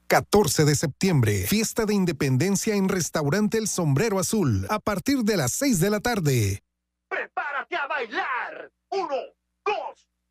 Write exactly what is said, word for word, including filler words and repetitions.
catorce de septiembre, fiesta de independencia en Restaurante El Sombrero Azul, a partir de las seis de la tarde. ¡Prepárate a bailar! ¡Uno!